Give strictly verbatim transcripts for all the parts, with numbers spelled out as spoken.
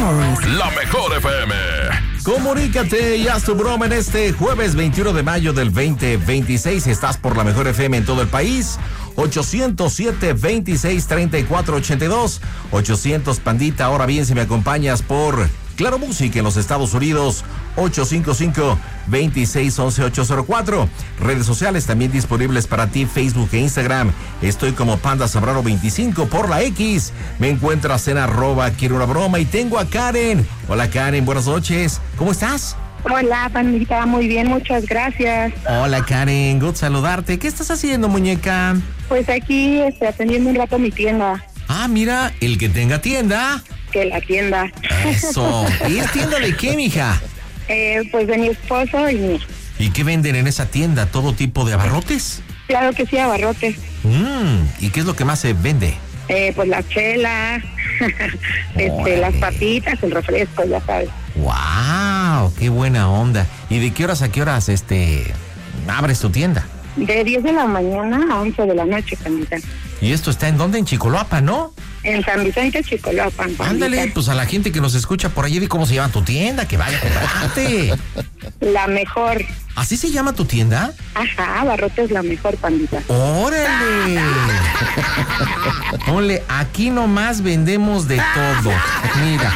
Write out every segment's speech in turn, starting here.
somos La Mejor F M. Comunícate y haz tu broma en este jueves veintiuno de mayo del veinte veintiséis. Si estás por La Mejor F M en todo el país, ochocientos siete, veintiséis, treinta y cuatro ochenta y dos. ochocientos Pandita. Ahora bien, si me acompañas por Claro Music en los Estados Unidos, ocho cinco cinco, veintiséis, once, ocho cero cuatro. Redes sociales también disponibles para ti, Facebook e Instagram. Estoy como Panda Zambrano veinticinco. Por la X me encuentras en arroba quiero una broma. Y tengo a Karen. Hola Karen, buenas noches. ¿Cómo estás? Hola, Pandita, muy bien, muchas gracias. Hola Karen, good saludarte. ¿Qué estás haciendo, muñeca? Pues aquí este, atendiendo un rato mi tienda. Ah, mira, el que tenga tienda. Que la tienda. Eso. ¿Y es tienda de qué, mija? Eh, pues de mi esposo y mi... ¿Y qué venden en esa tienda? ¿Todo tipo de abarrotes? Claro que sí, abarrotes. Mm, ¿y qué es lo que más se vende? Eh, pues la chela, este, las papitas, el refresco, ya sabes. ¡Wow! ¡Qué buena onda! ¿Y de qué horas a qué horas este abres tu tienda? De diez de la mañana a once de la noche, Pandita. ¿Y esto está en dónde? En Chicoloapa, ¿no? En San Vicente, Chicoloapan. Ándale, pues a la gente que nos escucha por allí, de cómo se llama tu tienda, que vaya a comprarte. La Mejor. ¿Así se llama tu tienda? Ajá, abarrotes La Mejor, Pandita. ¡Órale! Ponle, aquí nomás vendemos de todo. Mira.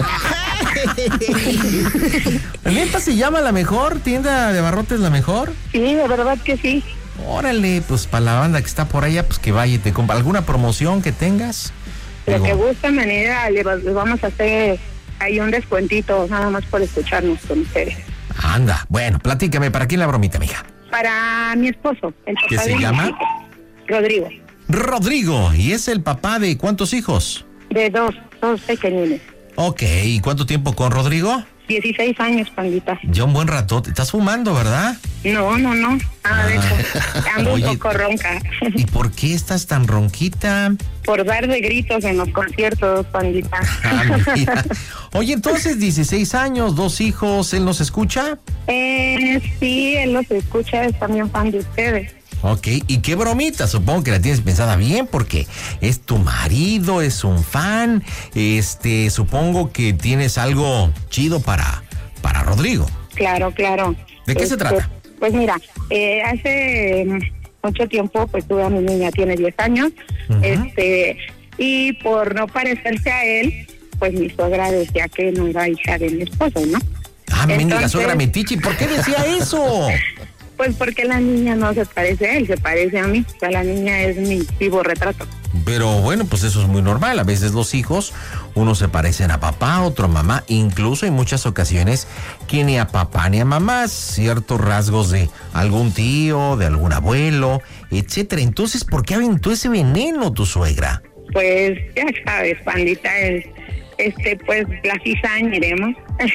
¿Neta se llama La Mejor? ¿Tienda de abarrotes La Mejor? Sí, de verdad que sí. Órale, pues para la banda que está por allá, pues que vaya y te compra. ¿Alguna promoción que tengas? Lo Digo, que gusta, manera, le va- le vamos a hacer ahí un descuentito, nada más por escucharnos con ustedes. Anda, bueno, platícame, ¿para quién la bromita, mija? Para mi esposo, el papá ¿Qué se de mi llama? hijo, Rodrigo, Rodrigo, ¿y es el papá de cuántos hijos? de dos, dos pequeñines. Ok, ¿y cuánto tiempo con Rodrigo? dieciséis años, Pandita. Ya un buen rato. ¿Estás fumando, verdad? No, no, no, nada de eso. Ando Oye. un poco ronca. ¿Y por qué estás tan ronquita? Por dar de gritos en los conciertos, Pandita. Ah, mira. Oye, entonces dieciséis años, dos hijos, ¿él nos escucha? eh, sí, él los escucha, es también fan de ustedes. Ok, ¿y qué bromita? Supongo que la tienes pensada bien porque es tu marido, es un fan, este, supongo que tienes algo chido para, para Rodrigo. Claro, claro. ¿De qué se Este, trata? Pues mira, eh, hace mucho tiempo pues tuve a mi niña, tiene diez años, Ujú. este, y por no parecerse a él, pues mi suegra decía que no era hija de mi esposo, ¿no? Ah, mendiga entonces- suegra metiche, ¿por qué decía eso? Pues porque la niña no se parece a él, se parece a mí, o sea, la niña es mi vivo retrato. Pero bueno, pues eso es muy normal. A veces los hijos, unos se parecen a papá, otro a mamá. Incluso en muchas ocasiones que ni a papá ni a mamá, ciertos rasgos de algún tío, de algún abuelo, etcétera. Entonces, ¿por qué aventó ese veneno tu suegra? Pues ya sabes, Pandita, es, este, pues la cizaña iremos.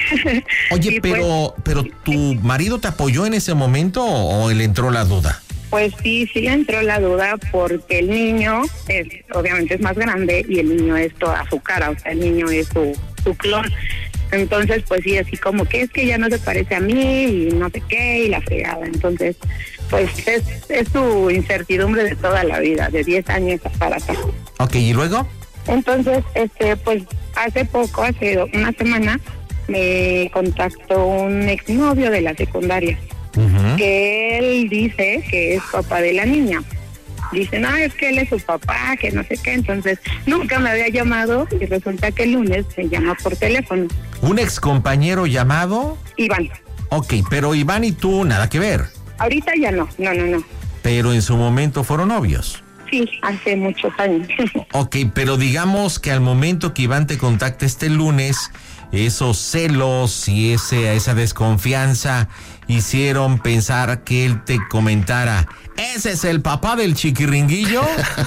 Oye, Y, pues, pero, pero ¿tu marido te apoyó en ese momento o, o le entró la duda? Pues sí, sí le entró la duda porque el niño es, obviamente es más grande y el niño es toda su cara, o sea, el niño es su, su clon. Entonces, pues sí, así como que es que ya no se parece a mí y no sé qué y la fregada. Entonces, pues es, es su incertidumbre de toda la vida, de diez años para acá. Ok, ¿y luego? Entonces, este, pues hace poco, hace una semana, me contactó un exnovio de la secundaria. Ujú. Que él dice que es papá de la niña. Dice, no, es que él es su papá, que no sé qué. Entonces, nunca me había llamado y resulta que el lunes me llama por teléfono. ¿Un ex compañero llamado? Iván, Ok, pero Iván y tú nada que ver. ahorita ya no, no, no, no. Pero en su momento fueron novios. Sí, hace muchos años. Ok, pero digamos que al momento que Iván te contacta este lunes, esos celos y ese, esa desconfianza hicieron pensar que él te comentara, ¿ese es el papá del chiquiringuillo?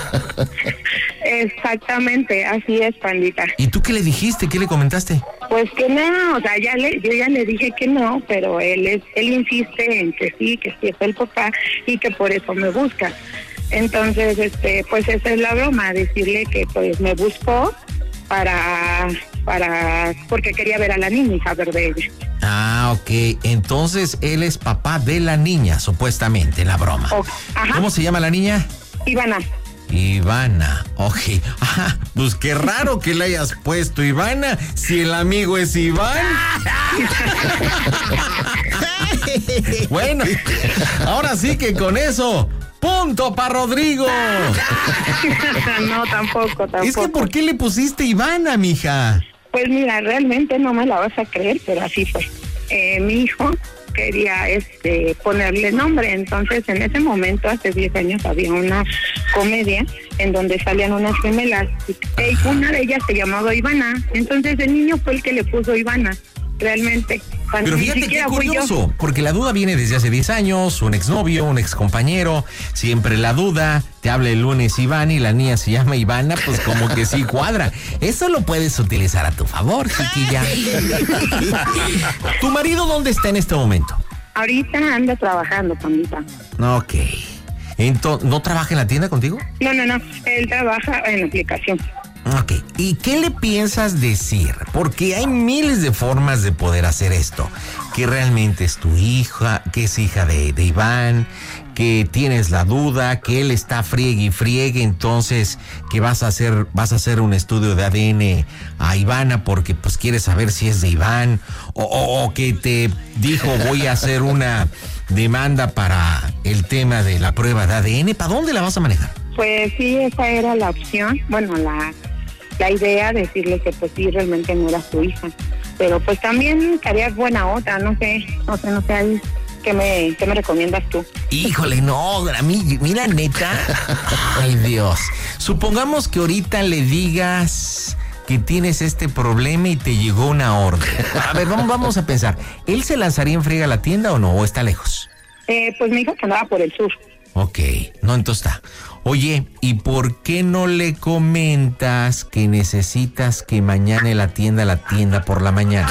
Exactamente, así es, Pandita. ¿Y tú qué le dijiste? ¿Qué le comentaste? Pues que no, o sea, ya le, yo ya le dije que no, pero él es, él insiste en que sí, que sí es el papá y que por eso me busca. Entonces, este, pues esa es la broma, decirle que pues me buscó para, para, porque quería ver a la niña y saber de ella. Ah, ok. Entonces él es papá de la niña, supuestamente, la broma. O- ajá. ¿Cómo se llama la niña? Ivana, Ivana, ok. Ah, pues qué raro que le hayas puesto Ivana si el amigo es Iván. Bueno, ahora sí que con eso, punto para Rodrigo. No, tampoco, tampoco. Es que ¿por qué le pusiste Ivana, mija? Pues mira, realmente no me la vas a creer, pero así fue. Eh, mi hijo quería este ponerle nombre, entonces en ese momento, hace diez años, había una comedia en donde salían unas gemelas, y una de ellas se llamaba Ivana, entonces el niño fue el que le puso Ivana, realmente. Pero fíjate qué curioso, porque la duda viene desde hace diez años, un exnovio, un excompañero, siempre la duda, te habla el lunes Iván y la niña se llama Ivana, pues como que sí cuadra. Eso lo puedes utilizar a tu favor, chiquilla. ¿Tu marido dónde está en este momento? Ahorita anda trabajando, pandita. Ok. Entonces, ¿no trabaja en la tienda contigo? No, no, no, él trabaja en la aplicación. Ok, ¿y qué le piensas decir? Porque hay miles de formas de poder hacer esto. Que realmente es tu hija, que es hija de, de Iván, que tienes la duda, que él está friegue y friegue, entonces que vas a hacer, vas a hacer un estudio de A D N a Ivana porque pues quieres saber si es de Iván, o, o, o que te dijo voy a hacer una demanda para el tema de la prueba de A D N. ¿Para dónde la vas a manejar? Pues sí, esa era la opción, bueno, la... la idea, decirle que pues sí, realmente no era su hija. Pero pues también estaría buena otra, no sé, no sé, no sé, ahí, ¿qué me, qué me recomiendas tú? Híjole, no, a mí, mira, neta. Ay, Dios. Supongamos que ahorita le digas que tienes este problema y te llegó una orden. A ver, vamos, vamos a pensar. ¿Él se lanzaría en friega a la tienda o no? ¿O está lejos? Eh, pues me dijo que andaba por el sur. Ok, no, entonces está. Oye, ¿y por qué no le comentas que necesitas que mañana en la tienda la tienda por la mañana?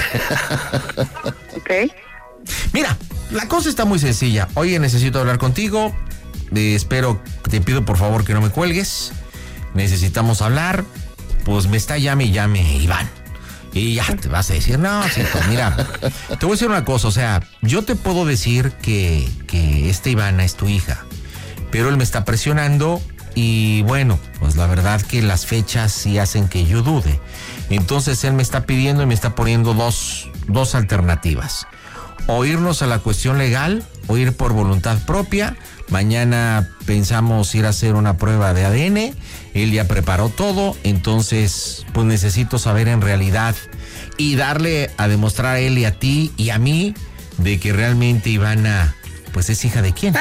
Ok. Mira, la cosa está muy sencilla. Oye, necesito hablar contigo. Eh, espero, te pido por favor que no me cuelgues. Necesitamos hablar. Pues me está llame y llame Iván. Y ya te vas a decir, no, sí, pues mira, te voy a decir una cosa, o sea, yo te puedo decir que, que esta Ivana es tu hija, pero él me está presionando y bueno, pues la verdad que las fechas sí hacen que yo dude. Entonces él me está pidiendo y me está poniendo dos, dos alternativas. O irnos a la cuestión legal o ir por voluntad propia. Mañana pensamos ir a hacer una prueba de A D N. Él ya preparó todo, entonces pues necesito saber en realidad y darle a demostrar a él y a ti y a mí de que realmente Ivana pues es hija de quién.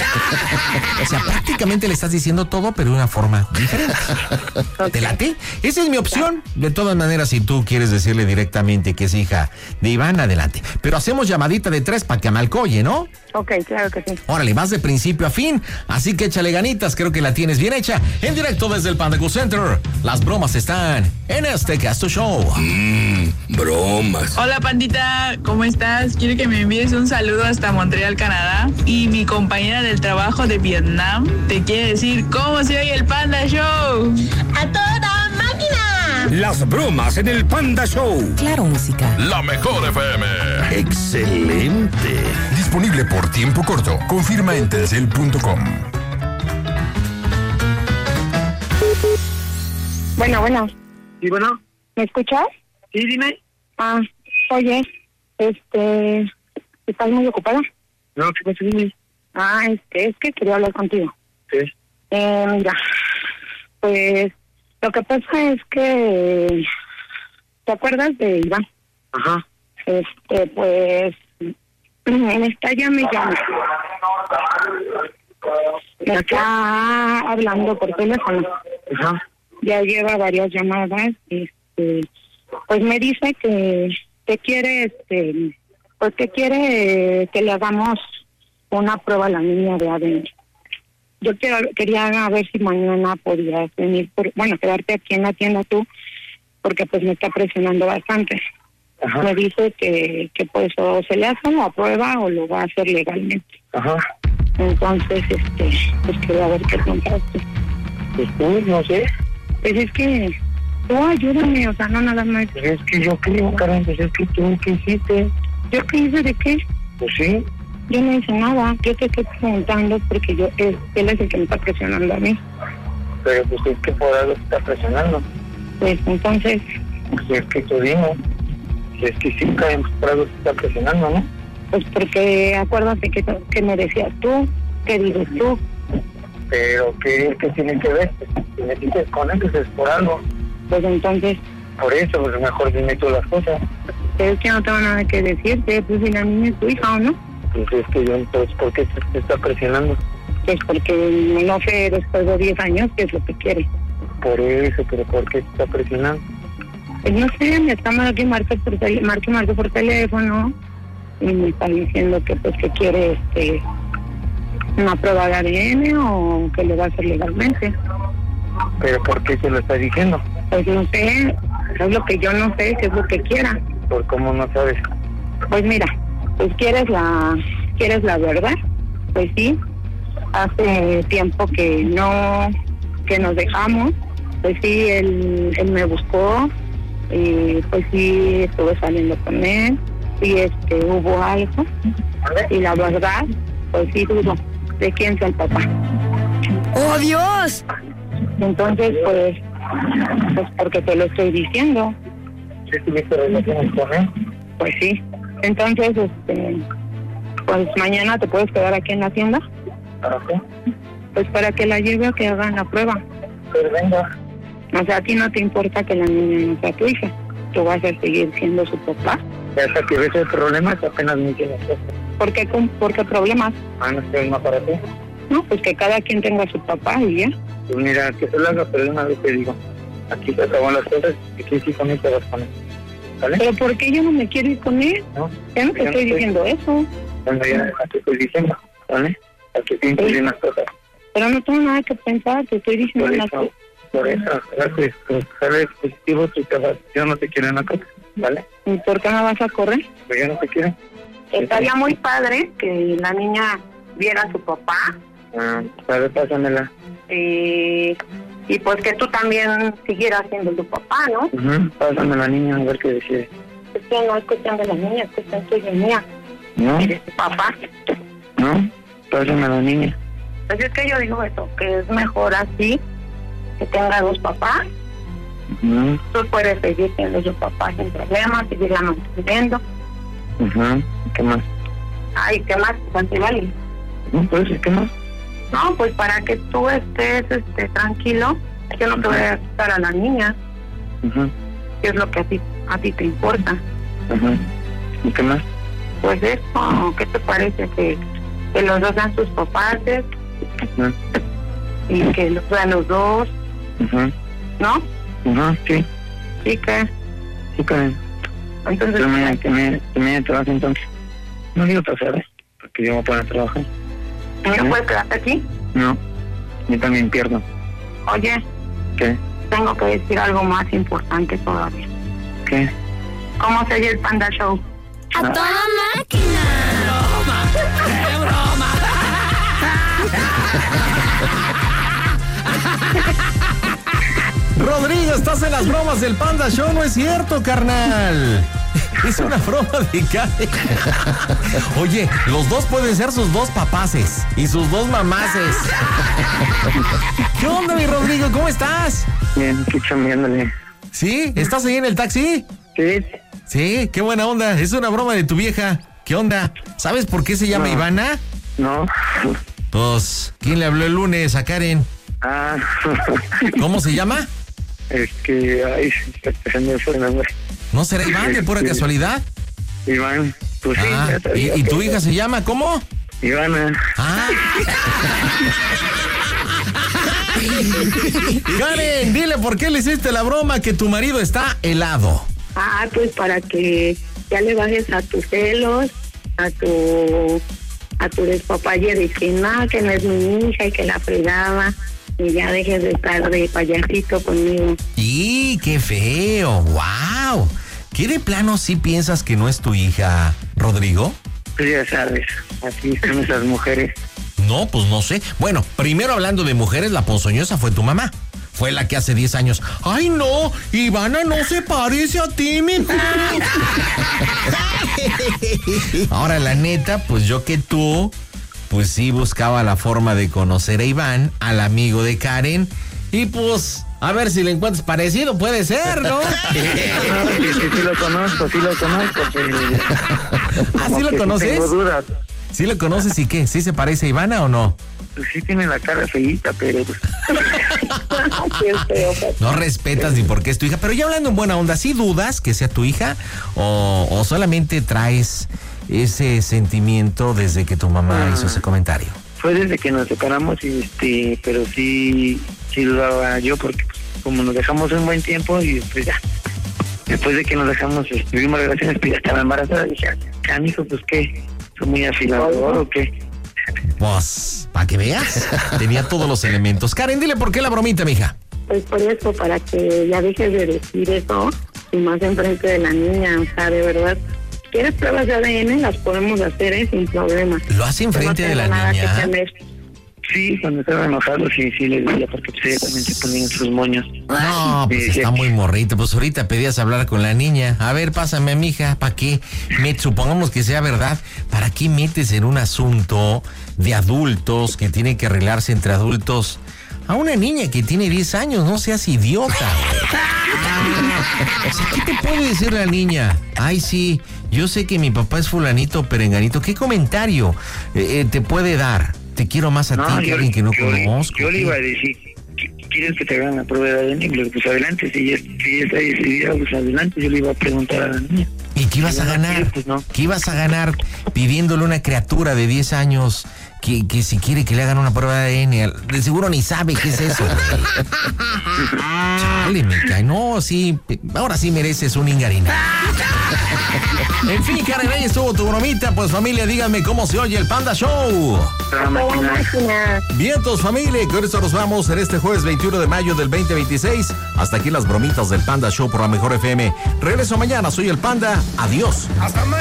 O sea, prácticamente le estás diciendo todo, pero de una forma diferente. Okay. ¿Te late? Esa es mi opción. De todas maneras, si tú quieres decirle directamente que es hija de Iván, adelante. Pero hacemos llamadita de tres para que amalcoye, ¿no? Ok, claro que sí. Órale, vas de principio a fin, así que échale ganitas, creo que la tienes bien hecha. En directo desde el Panda Cool Center, las bromas están en este Casto Show. Mmm, bromas. Hola, pandita, ¿cómo estás? Quiero que me envíes un saludo hasta Montreal, Canadá. Y mi compañera del trabajo de Vietnam te quiere decir cómo se oye el Panda Show. ¡A toda máquina! Las bromas en el Panda Show. Claro, música. La mejor F M. Excelente. Disponible por tiempo corto. Confirma en telcel punto com. Bueno, bueno. ¿Y bueno? ¿Me escuchas? Sí, dime. Ah, oye, este, ¿estás muy ocupada? No, ¿qué pasa? Dime. Ah, este, es que quería hablar contigo. ¿Qué? Eh, mira, pues, lo que pasa es que, ¿te acuerdas de Iván? Ajá. Este, pues, me está llame y llame. Me está hablando por teléfono. Ajá. Ya lleva varias llamadas, este, pues me dice que, que quiere, este, pues que quiere que le hagamos una prueba a la niña de A D N. Yo quiero, quería ver si mañana podías venir, por, bueno, quedarte aquí en la tienda tú, porque pues me está presionando bastante. Ajá. Me dice que, que pues o se le hace la prueba o lo va a hacer legalmente. Ajá. Entonces, este, pues quería ver qué contaste. Pues tú, no sé. Pues es que tú ayúdame, o sea, no nada más. Pues es que yo creo, Karen, pues es que tú, ¿qué hiciste? ¿Yo qué hice de qué? Pues sí. Yo no hice nada. Yo te estoy preguntando porque yo él, él es el que me está presionando a mí. Pero pues es que por algo te está presionando. Pues entonces, Pues es que tú dime. Si es que sí, Karen, pues por algo te está presionando, ¿no? pues porque acuérdate que, que me decías tú, que dices tú. Pero ¿qué, qué tiene que ver? Si me dices con él, pues es por algo. Pues entonces, Por eso, pues mejor dime tú las cosas. pero es que no tengo nada que decirte, pues si la niña es tu hija o no. Pues es que yo, entonces, ¿por qué te, te está presionando? Pues porque no sé después de diez años qué es lo que quiere. Por eso, pero ¿por qué te está presionando? Pues no sé, me está marque marque por, tel- marque, marque por teléfono y me está diciendo que pues que quiere este una prueba de A D N o que lo va a hacer legalmente. ¿Pero por qué te lo está diciendo? Pues no sé, es lo que yo no sé, qué es lo que quiera. ¿Por cómo no sabes? Pues mira, pues quieres la quieres la verdad, pues sí, hace tiempo que no, que nos dejamos, pues sí, él, él me buscó, y pues sí, estuve saliendo con él, y este, hubo algo, y la verdad, pues sí dudo de quién sea el papá. ¡Oh, Dios! Entonces, pues, pues porque te lo estoy diciendo, ¿Sí tuviste relaciones con él? pues sí. Entonces, este, pues mañana te puedes quedar aquí en la tienda, ¿Para qué? pues para que la lleve a que hagan la prueba. Pero venga. O sea, a ti no te importa que la niña no sea tu hija, tú vas a seguir siendo su papá. Hasta que ves el problema, apenas me tienes esto. ¿Por qué, con- por qué problemas? Ah, no estoy más para ti. No, pues que cada quien tenga su papá y ya. Pues mira, que se lo haga, pero de una vez te digo. Aquí se acaban las cosas, y aquí sí con él te vas con él. ¿Vale? Pero ¿por qué yo no me quiero ir con él? ¿No? Ya no te Yo no estoy estoy- diciendo eso. Bueno, ya te estoy diciendo, ¿vale? Aquí pienses bien las cosas. Pero no tengo nada que pensar, te estoy diciendo Por una eso, cosa. por eso, gracias. Pues, sales positivo, tú te vas. Yo no te quiero en la casa, ¿vale? ¿Y por qué me vas a correr? Pues yo no te quiero. Estaría muy padre que la niña viera a su papá Ah, a ver, pásamela. eh, y pues que tú también siguieras siendo tu papá, ¿no? Uh Pásame la niña, a ver qué decide. Es que no es cuestión de la niña, es cuestión tuya y mía. ¿No? Eres tu papá. ¿No? Pásame a la niña. Pues es que yo digo eso, que es mejor así, que tenga dos papás. Uh Tú puedes seguir siendo su papá sin problemas, seguirla manteniendo. -huh. ¿Qué más? Ay, ¿qué más? Pues vale. No, pues, ¿qué más? No, pues para que tú estés este, tranquilo, yo no te voy a quitar a la niña, Uh que es lo que a ti, a ti te importa. -huh. ¿Y qué más? Pues eso, ¿qué te parece? Que, que los dos sean sus papás Uh y que los vean los dos, -huh. ¿no? Uh -huh. Sí, Sí, que sí, Karen. entonces... Pero mañana, que mañana, que mañana te vas entonces. No digo pasar, ¿eh? Porque yo me voy a poner a trabajar. ¿No puedes quedarte aquí? No, yo también pierdo. Oye, ¿Qué? tengo que decir algo más importante todavía. ¿Qué? ¿Cómo se oye el Panda Show? ¡A toda máquina! Rodrigo, estás en las bromas del Panda Show, no es cierto, carnal. Es una broma de Karen. Oye, los dos pueden ser sus dos papaces y sus dos mamaces. ¿Qué onda, mi Rodrigo? ¿Cómo estás? Bien, aquí chambeándole. ¿Sí? ¿Estás ahí en el taxi? Sí. Sí, qué buena onda. Es una broma de tu vieja. ¿Qué onda? ¿Sabes por qué se llama No. Ivana? No. Pues, ¿quién le habló el lunes a Karen? Ah. ¿Cómo se llama? Es que, ay, se me fue el nombre. ¿No será Iván de pura Sí. casualidad? Iván, pues sí. Ah, ya sabía ¿y, y que- tu hija se llama cómo? Ivana. Ah. Karen, dile por qué le hiciste la broma que tu marido está helado. Ah, pues para que ya le bajes a tus celos, a tu a tu despapalle de que no, que no es mi hija y que la fregaba, y ya dejes de estar de payasito conmigo. ¡Y qué feo! ¡Wow! ¿Qué de plano sí piensas que no es tu hija, Rodrigo? Pues ya sabes, así son esas mujeres. No, pues no sé. Bueno, primero hablando de mujeres, la ponzoñosa fue tu mamá. Fue la que hace diez años. ¡Ay, no! Ivana no se parece a ti, mi hija. Ahora, la neta, pues yo que tú, pues sí buscaba la forma de conocer a Iván, al amigo de Karen, Y pues, a ver si le encuentras parecido, puede ser, ¿no? No, sí, sí, sí lo conozco, sí lo conozco. Pero... ¿Ah, sí lo que conoces? Sí tengo dudas. ¿Sí lo conoces y qué? ¿Sí se parece a Ivana o no? Pues sí tiene la cara feíta, pero... Qué feo, Pato. No respetas ni por qué es tu hija, pero ya hablando en buena onda, ¿sí dudas que sea tu hija o, o solamente traes ese sentimiento desde que tu mamá Ah. hizo ese comentario? Fue desde que nos separamos, y este, pero sí, sí dudaba yo, porque pues, como nos dejamos un buen tiempo y después ya, después de que nos dejamos, este, tuvimos relaciones, pues ya estaba embarazada, y dije, canijo, pues qué, ¿soy muy afilador o qué? Pues, para que veas, tenía todos los elementos. Karen, dile por qué la bromita, mija. Pues por eso, para que ya dejes de decir eso, y más enfrente de la niña, o sea, de verdad. ¿Quieres pruebas de A D N? Las podemos hacer, ¿eh? Sin problema. ¿Lo hace enfrente No de la tengo nada que niña? temer. Sí, cuando estaba enojado, sí, sí le decía, porque pues ella también se ponía en sus moños. No, pues Sí, sí. está muy morrito. Pues ahorita pedías hablar con la niña. A ver, pásame, mija. ¿Para qué? Me, supongamos que sea verdad. ¿Para qué metes en un asunto de adultos que tiene que arreglarse entre adultos a una niña que tiene diez años? No seas idiota. O sea, ¿qué te puede decir la niña? Ay, sí, yo sé que mi papá es fulanito, perenganito. ¿Qué comentario eh, eh, te puede dar? Te quiero más a ti que a alguien que no yo, conozco. yo le ¿Qué? iba a decir, ¿quieres que te hagan la prueba de A D N? Y le digo, pues adelante, si ella, si ella está decidida, pues adelante, yo le iba a preguntar a la niña. ¿Y qué ibas a Si no ganar? quiere, pues no. ¿Qué ibas a ganar pidiéndole a una criatura de diez años que, que si quiere que le hagan una prueba de A D N? De seguro ni sabe qué es eso, güey. Chale, me cae. No, sí, ahora sí mereces un ingarina. En fin, Karen, ahí estuvo tu bromita. Pues familia, díganme cómo se oye el Panda Show. La máquina. Máquina. Vientos, familia, con esto nos vamos en este jueves veintiuno de mayo del veinte veintiséis. Hasta aquí las bromitas del Panda Show por la Mejor F M. Regreso mañana, soy el Panda. Adiós. Hasta mañana.